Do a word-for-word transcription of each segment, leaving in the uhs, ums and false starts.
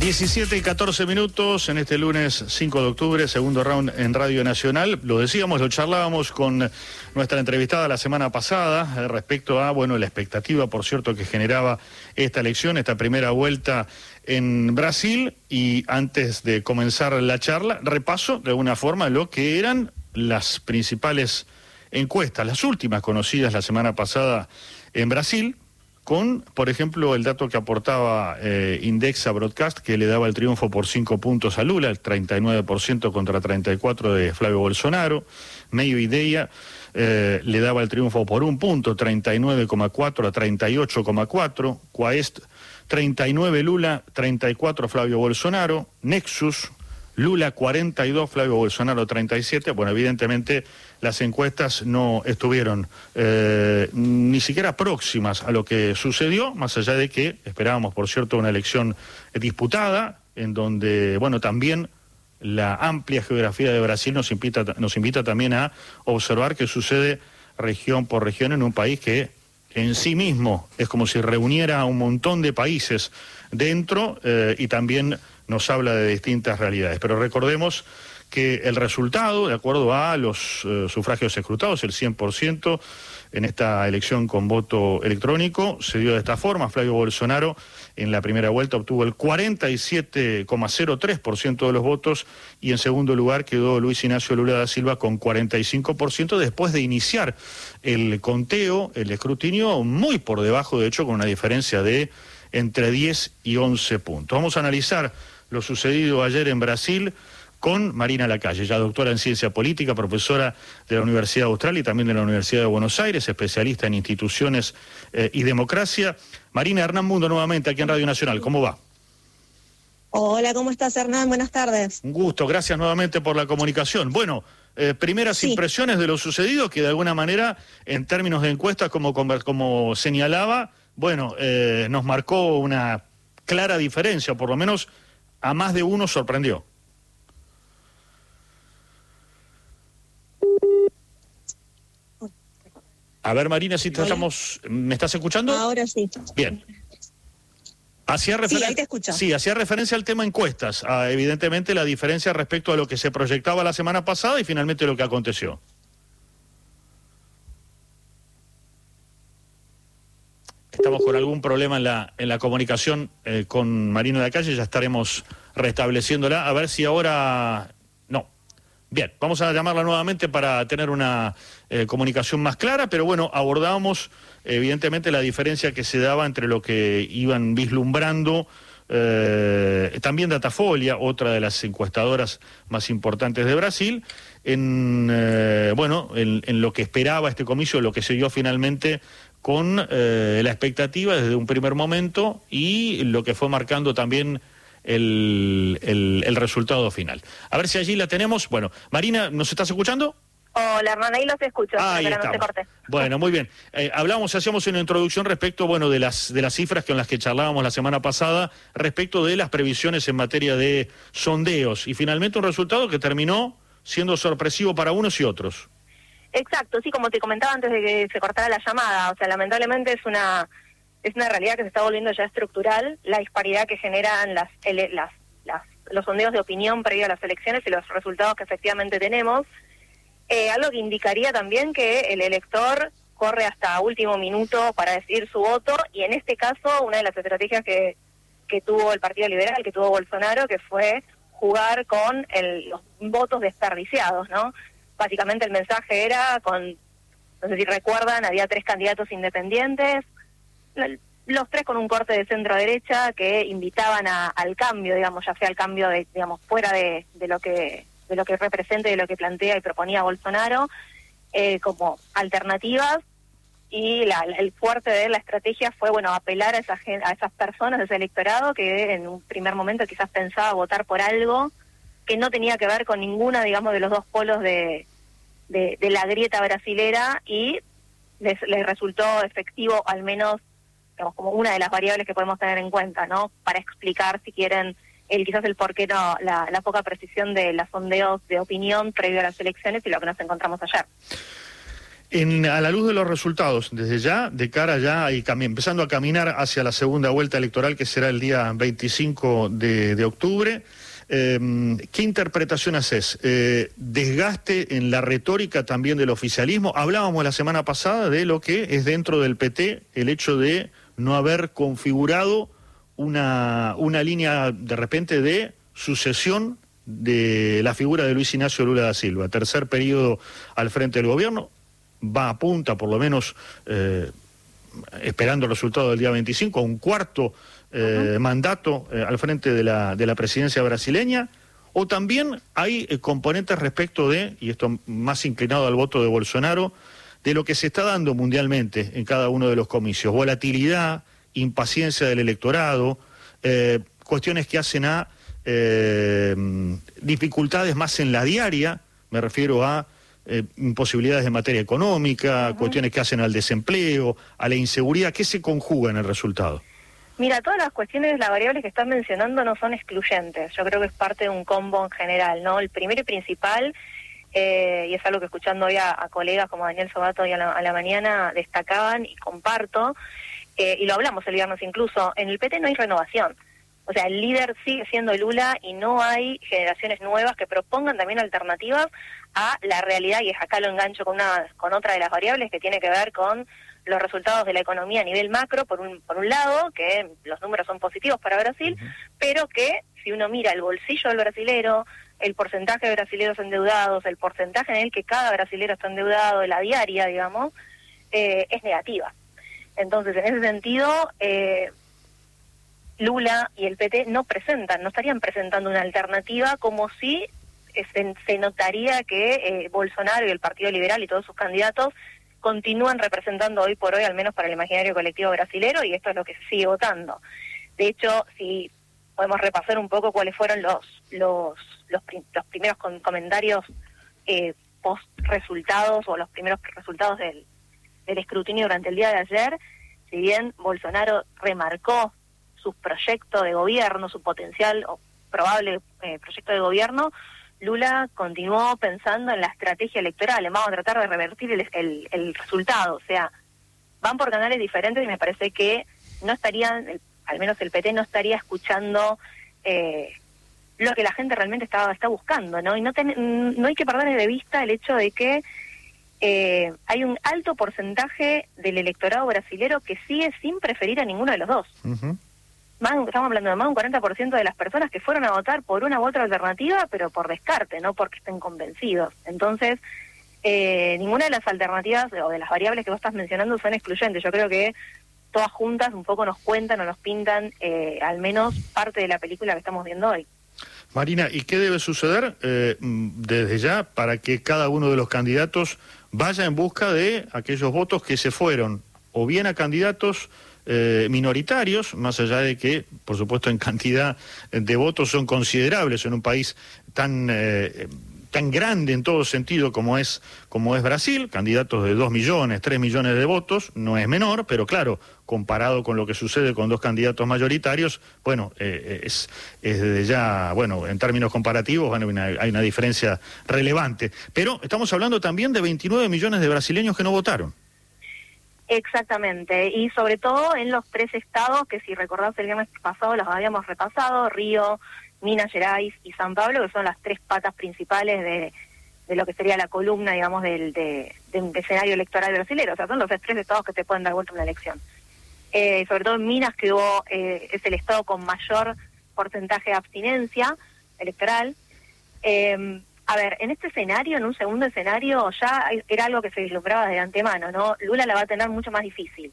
diecisiete y catorce minutos en este lunes cinco de octubre, segundo round en Radio Nacional. Lo decíamos, lo charlábamos con nuestra entrevistada la semana pasada eh, respecto a, bueno, la expectativa, por cierto, que generaba esta elección, esta primera vuelta en Brasil. Y antes de comenzar la charla, repaso de alguna forma lo que eran las principales encuestas, las últimas conocidas la semana pasada en Brasil, con, por ejemplo, el dato que aportaba eh, Indexa Broadcast, que le daba el triunfo por cinco puntos a Lula, el treinta y nueve por ciento contra treinta y cuatro por ciento de Flavio Bolsonaro. Meio Idea eh, le daba el triunfo por un punto, treinta y nueve coma cuatro a treinta y ocho coma cuatro. Quaest, treinta y nueve Lula, treinta y cuatro Flavio Bolsonaro. Nexus, Lula cuarenta y dos, Flavio Bolsonaro treinta y siete. Bueno, evidentemente las encuestas no estuvieron eh, ni siquiera próximas a lo que sucedió, más allá de que esperábamos, por cierto, una elección disputada, en donde, bueno, también la amplia geografía de Brasil nos invita, nos invita también a observar qué sucede región por región en un país que en sí mismo es como si reuniera a un montón de países dentro eh, y también nos habla de distintas realidades. Pero recordemos que el resultado, de acuerdo a los eh, sufragios escrutados, el cien por ciento en esta elección con voto electrónico, se dio de esta forma. Flavio Bolsonaro en la primera vuelta obtuvo el cuarenta y siete coma cero tres por ciento de los votos y en segundo lugar quedó Luis Ignacio Lula da Silva con cuarenta y cinco por ciento después de iniciar el conteo, el escrutinio, muy por debajo, de hecho, con una diferencia de entre diez y once puntos. Vamos a analizar lo sucedido ayer en Brasil con Marina Lacalle, ya doctora en Ciencia Política, profesora de la Universidad Austral y también de la Universidad de Buenos Aires, especialista en instituciones eh, y democracia. Marina, Hernán Mundo nuevamente aquí en Radio Nacional, ¿cómo va? Hola, ¿cómo estás, Hernán? Buenas tardes. Un gusto, gracias nuevamente por la comunicación. Bueno, eh, primeras sí. impresiones de lo sucedido, que de alguna manera, en términos de encuestas, como, como señalaba, bueno, eh, nos marcó una clara diferencia, por lo menos a más de uno sorprendió. A ver, Marina, si te estamos, ¿me estás escuchando? Ahora sí. Bien. Hacía referen- sí, ahí te escucho. Sí, hacía referencia al tema encuestas, a, evidentemente la diferencia respecto a lo que se proyectaba la semana pasada y finalmente lo que aconteció. Estamos con algún problema en la en la comunicación eh, con Marina Lacalle, ya estaremos restableciéndola, a ver si ahora... No. Bien, vamos a llamarla nuevamente para tener una eh, comunicación más clara, pero bueno, abordamos evidentemente la diferencia que se daba entre lo que iban vislumbrando eh, también Datafolia, otra de las encuestadoras más importantes de Brasil, en eh, bueno, en, en lo que esperaba este comicio, lo que se dio finalmente con eh, la expectativa desde un primer momento y lo que fue marcando también el, el, el resultado final. A ver si allí la tenemos. Bueno, Marina, ¿nos estás escuchando? Hola, hermana, ahí los escucho, ah, ahí pero no se corte. Bueno, muy bien. Eh, hablamos, hacíamos una introducción respecto, bueno, de las de las cifras con las que charlábamos la semana pasada, respecto de las previsiones en materia de sondeos, y finalmente un resultado que terminó siendo sorpresivo para unos y otros. Exacto, sí, como te comentaba antes de que se cortara la llamada, o sea, lamentablemente es una es una realidad que se está volviendo ya estructural, la disparidad que generan las, ele, las, las los sondeos de opinión previo a las elecciones y los resultados que efectivamente tenemos. Eh, algo que indicaría también que el elector corre hasta último minuto para decidir su voto, y en este caso una de las estrategias que, que tuvo el Partido Liberal, que tuvo Bolsonaro, que fue jugar con el, los votos desperdiciados, ¿no? Básicamente el mensaje era, con, no sé si recuerdan, había tres candidatos independientes, los tres con un corte de centro-derecha que invitaban a, al cambio, digamos, ya sea al cambio de, digamos, fuera de, de lo que de lo que representa y de lo que plantea y proponía Bolsonaro, eh, como alternativas, y la, el fuerte de la estrategia fue, bueno, apelar a, esa, a esas personas, a ese electorado que en un primer momento quizás pensaba votar por algo que no tenía que ver con ninguna, digamos, de los dos polos de, de, de la grieta brasilera, y les, les resultó efectivo, al menos, digamos, como una de las variables que podemos tener en cuenta, ¿no? Para explicar, si quieren, el quizás el por qué no, la, la poca precisión de los sondeos de opinión previo a las elecciones y lo que nos encontramos ayer. En, a la luz de los resultados, desde ya, de cara ya y empezando a caminar hacia la segunda vuelta electoral, que será el día veinticinco de, de octubre, eh, ¿qué interpretación haces? Eh, ¿Desgaste en la retórica también del oficialismo? Hablábamos la semana pasada de lo que es dentro del P T el hecho de no haber configurado una, una línea de repente de sucesión de la figura de Luis Ignacio Lula da Silva, tercer periodo al frente del gobierno, va a punta por lo menos, eh, esperando el resultado del día veinticinco, un cuarto eh, uh-huh. mandato eh, al frente de la, de la presidencia brasileña, o también hay eh, componentes respecto de, y esto más inclinado al voto de Bolsonaro, de lo que se está dando mundialmente en cada uno de los comicios, volatilidad, impaciencia del electorado, eh, cuestiones que hacen a eh, dificultades más en la diaria, me refiero a eh, imposibilidades de materia económica, uh-huh. cuestiones que hacen al desempleo, a la inseguridad, ¿qué se conjuga en el resultado? Mira, todas las cuestiones, las variables que están mencionando no son excluyentes, yo creo que es parte de un combo en general, ¿no? El primero y principal, eh, y es algo que escuchando hoy a, a colegas como Daniel Sobato y a la, a la mañana destacaban y comparto, eh, y lo hablamos el viernes incluso, en el P T no hay renovación. O sea, el líder sigue siendo Lula y no hay generaciones nuevas que propongan también alternativas a la realidad, y es acá lo engancho con una con otra de las variables que tiene que ver con los resultados de la economía a nivel macro, por un por un lado, que los números son positivos para Brasil, uh-huh. pero que si uno mira el bolsillo del brasilero, el porcentaje de brasileros endeudados, el porcentaje en el que cada brasilero está endeudado, la diaria, digamos, eh, es negativa. Entonces, en ese sentido, eh, Lula y el P T no presentan, no estarían presentando una alternativa, como si se, se notaría que eh, Bolsonaro y el Partido Liberal y todos sus candidatos continúan representando hoy por hoy, al menos para el imaginario colectivo brasilero, y esto es lo que se sigue votando. De hecho, si podemos repasar un poco cuáles fueron los los los, prim los primeros con comentarios eh, post resultados o los primeros resultados del, del escrutinio durante el día de ayer, si bien Bolsonaro remarcó su proyecto de gobierno, su potencial o probable eh, proyecto de gobierno, Lula continuó pensando en la estrategia electoral, vamos a tratar de revertir el, el, el resultado, o sea, van por canales diferentes y me parece que no estarían, el, al menos el P T no estaría escuchando eh, lo que la gente realmente está, está buscando, ¿no? Y no, ten, no hay que perder de vista el hecho de que eh, hay un alto porcentaje del electorado brasilero que sigue sin preferir a ninguno de los dos. Uh-huh. Más, estamos hablando de más de un cuarenta por ciento de las personas que fueron a votar por una u otra alternativa, pero por descarte, no porque estén convencidos. Entonces, eh, ninguna de las alternativas o de las variables que vos estás mencionando son excluyentes. Yo creo que todas juntas un poco nos cuentan o nos pintan eh, al menos parte de la película que estamos viendo hoy. Marina, ¿y qué debe suceder eh, desde ya para que cada uno de los candidatos vaya en busca de aquellos votos que se fueron o bien a candidatos Eh, minoritarios, más allá de que, por supuesto, en cantidad de votos son considerables en un país tan eh, tan grande en todo sentido como es como es Brasil, candidatos de dos millones, tres millones de votos, no es menor, pero claro, comparado con lo que sucede con dos candidatos mayoritarios, bueno, eh, es, es desde ya, bueno, en términos comparativos, bueno, hay, una, hay una diferencia relevante. Pero estamos hablando también de veintinueve millones de brasileños que no votaron. Exactamente, y sobre todo en los tres estados que, si recordás, el viernes pasado los habíamos repasado, Río, Minas Gerais y San Pablo, que son las tres patas principales de, de lo que sería la columna, digamos, del de, de, de escenario electoral brasileño. O sea, son los tres estados que te pueden dar vuelta una elección. Eh, sobre todo en Minas, que hubo, eh, es el estado con mayor porcentaje de abstinencia electoral. Eh, A ver, en este escenario, en un segundo escenario, ya era algo que se vislumbraba de antemano, ¿no? Lula la va a tener mucho más difícil.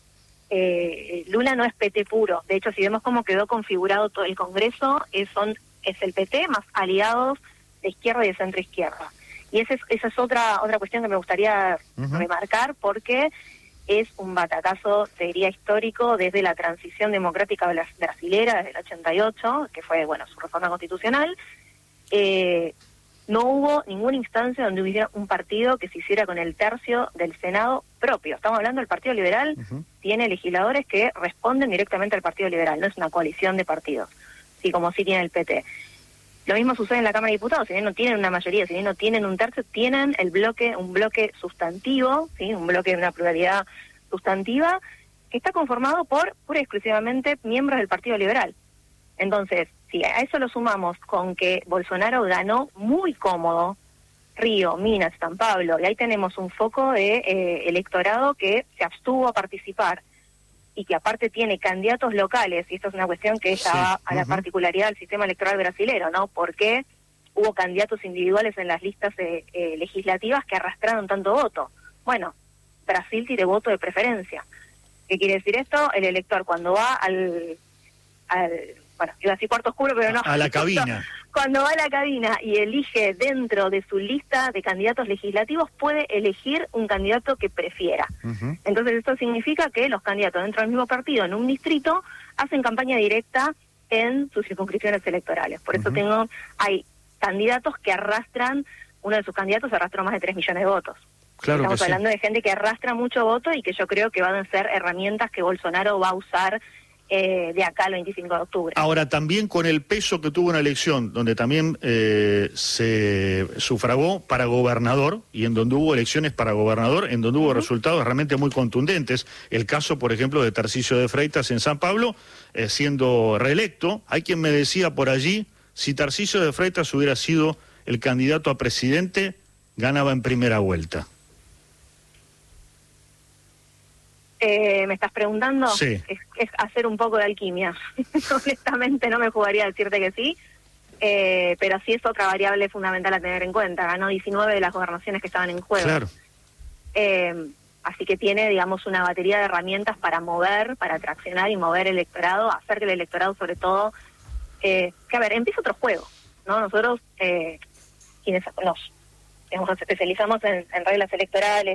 Eh, Lula no es P T puro. De hecho, si vemos cómo quedó configurado todo el Congreso, es, son, es el P T más aliados de izquierda y de centro izquierda. Y esa es, esa es otra otra cuestión que me gustaría uh-huh. remarcar, porque es un batacazo, te diría, histórico desde la transición democrática brasilera, desde el ochenta y ocho, que fue, bueno, su reforma constitucional. Eh... No hubo ninguna instancia donde hubiera un partido que se hiciera con el tercio del Senado propio. Estamos hablando del Partido Liberal, uh-huh. tiene legisladores que responden directamente al Partido Liberal, no es una coalición de partidos, sí, como sí tiene el P T. Lo mismo sucede en la Cámara de Diputados, si bien no tienen una mayoría, si bien no tienen un tercio, tienen el bloque, un bloque sustantivo, ¿sí? Un bloque de una pluralidad sustantiva, que está conformado por pura y exclusivamente miembros del Partido Liberal. Entonces, si a eso lo sumamos con que Bolsonaro ganó muy cómodo Río, Minas, San Pablo, y ahí tenemos un foco de eh, electorado que se abstuvo a participar y que aparte tiene candidatos locales, y esto es una cuestión que ya va sí. a la uh-huh. particularidad del sistema electoral brasilero, ¿no? Porque hubo candidatos individuales en las listas eh, eh, legislativas que arrastraron tanto voto. Bueno, Brasil tiene voto de preferencia. ¿Qué quiere decir esto? El elector cuando va al... al bueno, iba a decir cuarto oscuro, pero no. A la cabina. Cuando va a la cabina y elige dentro de su lista de candidatos legislativos, puede elegir un candidato que prefiera. Uh-huh. Entonces esto significa que los candidatos dentro del mismo partido, en un distrito, hacen campaña directa en sus circunscripciones electorales. Por eso uh-huh. tengo, hay candidatos que arrastran, uno de sus candidatos arrastró más de tres millones de votos. Claro. Estamos hablando sí. de gente que arrastra mucho voto y que yo creo que van a ser herramientas que Bolsonaro va a usar Eh, de acá al veinticinco de octubre. Ahora, también con el peso que tuvo una elección, donde también eh, se sufragó para gobernador, y en donde hubo elecciones para gobernador, en donde hubo uh-huh. resultados realmente muy contundentes. El caso, por ejemplo, de Tarcisio de Freitas en San Pablo, eh, siendo reelecto. Hay quien me decía por allí, si Tarcisio de Freitas hubiera sido el candidato a presidente, ganaba en primera vuelta. Eh, ¿Me estás preguntando? Sí. Es, es hacer un poco de alquimia. Honestamente no me jugaría a decirte que sí, eh, pero sí es otra variable fundamental a tener en cuenta. Ganó diecinueve de las gobernaciones que estaban en juego. Claro. Eh, así que tiene, digamos, una batería de herramientas para mover, para traccionar y mover el electorado, hacer que el electorado, sobre todo, eh, que a ver, empieza otro juego, ¿no? Nosotros, eh, quienes nos, digamos, nos especializamos en, en reglas electorales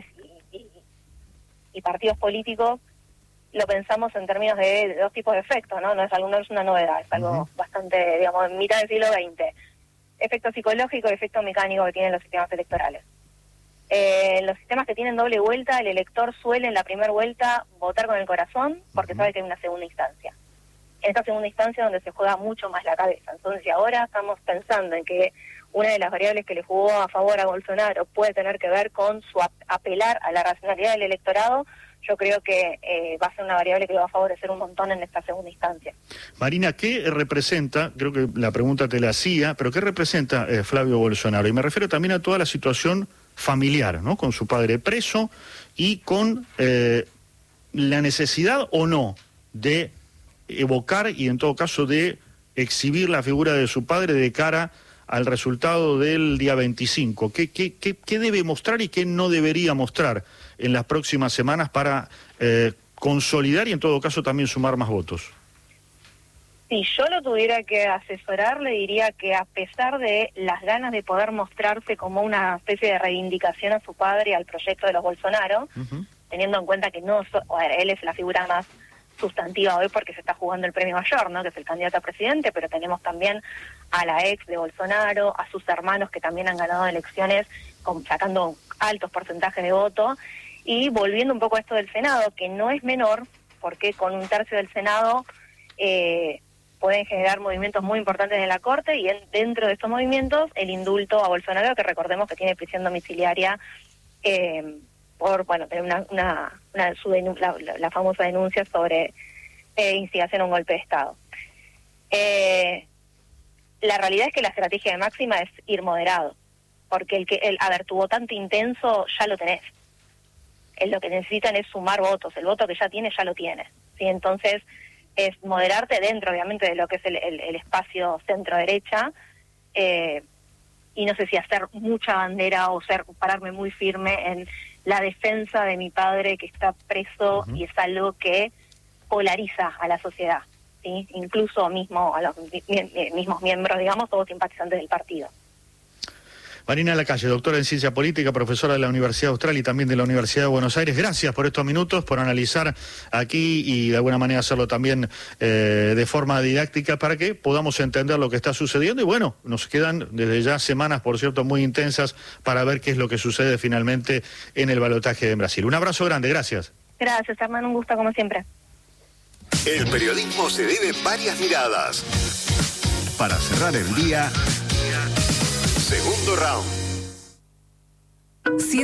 y partidos políticos, lo pensamos en términos de, de dos tipos de efectos, ¿no? No es algo, no es una novedad, es algo uh-huh. bastante, digamos, en mitad del siglo veinte. Efecto psicológico y efecto mecánico que tienen los sistemas electorales. Eh, los sistemas que tienen doble vuelta, el elector suele en la primera vuelta votar con el corazón porque uh-huh. sabe que hay una segunda instancia. En esta segunda instancia donde se juega mucho más la cabeza. Entonces, si ahora estamos pensando en que una de las variables que le jugó a favor a Bolsonaro puede tener que ver con su ap- apelar a la racionalidad del electorado, yo creo que eh, va a ser una variable que le va a favorecer un montón en esta segunda instancia. Marina, ¿qué representa, creo que la pregunta te la hacía, pero qué representa eh, Flavio Bolsonaro? Y me refiero también a toda la situación familiar, ¿no? Con su padre preso y con eh, la necesidad o no de evocar y en todo caso de exhibir la figura de su padre de cara al resultado del día veinticinco. ¿Qué, qué, qué, qué debe mostrar y qué no debería mostrar en las próximas semanas para eh, consolidar y en todo caso también sumar más votos? Si yo lo tuviera que asesorar, le diría que a pesar de las ganas de poder mostrarse como una especie de reivindicación a su padre y al proyecto de los Bolsonaro, uh-huh. teniendo en cuenta que no so, a ver, él es la figura más sustantiva hoy porque se está jugando el premio mayor, ¿no? Que es el candidato a presidente, pero tenemos también a la ex de Bolsonaro, a sus hermanos que también han ganado elecciones con, sacando altos porcentajes de voto, y volviendo un poco a esto del Senado, que no es menor, porque con un tercio del Senado eh, pueden generar movimientos muy importantes en la Corte, y en, dentro de estos movimientos el indulto a Bolsonaro, que recordemos que tiene prisión domiciliaria eh, por, bueno, tener una, una, una su denun- la, la, la famosa denuncia sobre eh, instigación a un golpe de Estado. Eh, la realidad es que la estrategia de Máxima es ir moderado, porque el que, el, a ver, tu votante intenso ya lo tenés. Es lo que necesitan es sumar votos, el voto que ya tienes ya lo tienes, ¿sí? Entonces es moderarte dentro, obviamente, de lo que es el, el, el espacio centro-derecha, eh, y no sé si hacer mucha bandera o ser pararme muy firme en la defensa de mi padre que está preso, uh-huh. y es algo que polariza a la sociedad, ¿sí? Incluso mismo a los mi, mi, mismos miembros, digamos, todos simpatizantes del partido. Marina Lacalle, doctora en Ciencia Política, profesora de la Universidad Austral y también de la Universidad de Buenos Aires. Gracias por estos minutos, por analizar aquí y de alguna manera hacerlo también eh, de forma didáctica para que podamos entender lo que está sucediendo. Y bueno, nos quedan desde ya semanas, por cierto, muy intensas para ver qué es lo que sucede finalmente en el balotaje en Brasil. Un abrazo grande, gracias. Gracias, Hernán, un gusto como siempre. El periodismo se vive varias miradas. para cerrar el día. Segundo round.